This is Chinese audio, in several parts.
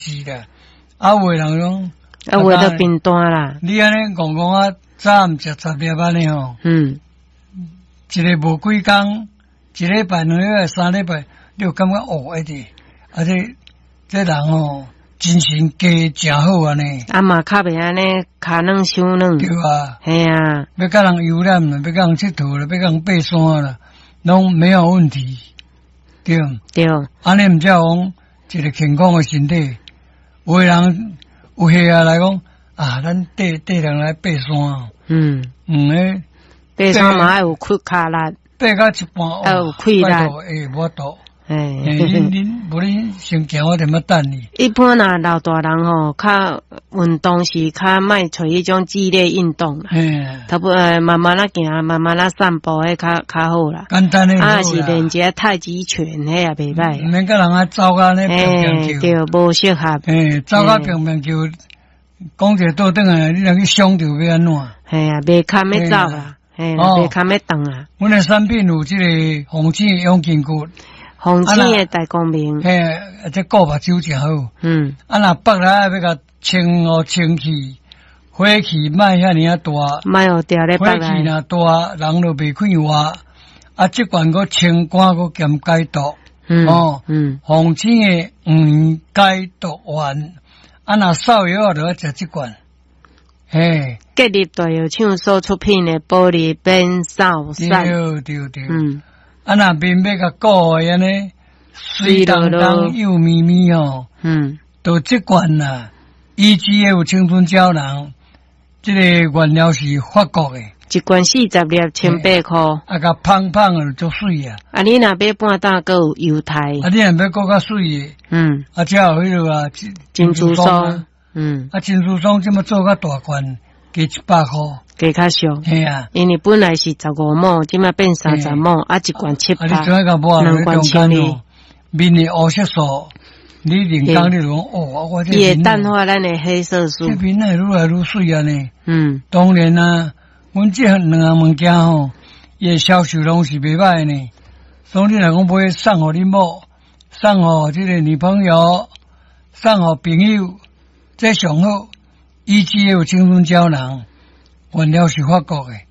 是的，啊，有的人讲， 啊，话都变单啦。 你安尼讲啊，早暗食10粒安尼吼，一个无几工，一礼拜、2礼拜、3礼拜，你有感觉一直，啊这人吼精神家真好安尼。 啊嘛，较袂安尼骹软手软。 对啊， 系啊， 要甲人游览啦，要甲人佚佗啦，要甲人爬山啦，拢没有问题。对，安尼毋才讲一个健康的身体。有的人有岁啊来讲啊，咱带人来爬山。诶， 爬山嘛要有骨骹力， 爬到一半要有气力， 无度。 恁无恁先行，我点要等你。 一般若老大人吼，较运动是较莫找迄种激烈运动啦。差不多慢慢仔行，慢慢仔散步，迄较好啦。 简单诶， 啊是练一下太极拳，迄也袂歹。 毋免甲人走甲咧乒乓球， 对，无适合。 走甲乒乓球，讲者倒转来，你若去伤着要安怎？ 系啊，袂堪要走啦，袂堪要动啊。 阮诶产品有即个红星永筋骨。 红星诶大光明， 这顾目睭真好。啊，若北来要甲清气，火气莫遐尔啊大， 莫有掉咧北来。 火气若大，人就袂快活。啊，即款个清肝个兼解毒。红星诶解毒丸，啊，若少药就要食即款。 隔日大药厂所出品诶玻璃变少散。 对。啊，若面要甲顾诶安尼，水当当幼咪咪吼，都即款啦。EGA 有青春胶囊，即个原料是法国诶， 一罐40粒18块。 啊，甲胖诶就足水啊！ 啊，你若买半打个有油台。 啊，你若要搁较水诶，啊，才有迄个啊， 珍珠霜。 啊，珍珠霜即么做较大罐，加100块。 加较俗， 系啊， 因为本来是15毛，即摆变30毛，啊一罐700，两罐1000。 面的黑色素，你人工你讲我这。 伊会淡化咱的黑色素。 这面内愈来愈水啊呢。当然啊，阮这两样物件吼，伊的销售拢是袂歹呢。所以你若讲买送互你某，送互这个女朋友，送互朋友，这上好。EGA 有青春胶囊。原料是法国诶，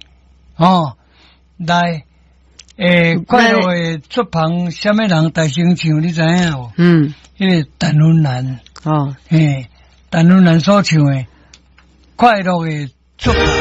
来，快乐诶出旁，什么人大声唱？你知影无？迄个陈芬兰，陈芬兰所唱诶，快乐诶出旁。